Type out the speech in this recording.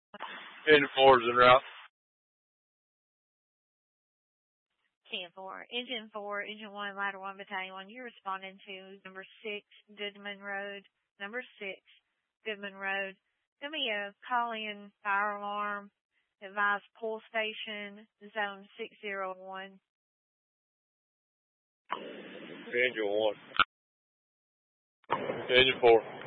Engine 4 is en route. 10-4. Engine 4, Engine 1, Ladder 1, Battalion 1. You're responding to number 6, Goodman Road. Number 6, Goodman Road. Going to be a call-in fire alarm. Advise pull station, zone 601. Engine 1. Engine 4.